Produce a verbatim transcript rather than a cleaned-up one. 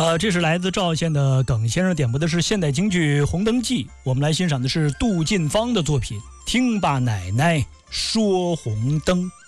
呃，这是来自赵县的耿先生点播的是现代京剧《红灯记》，我们来欣赏的是杜近芳的作品《听吧奶奶说红灯》。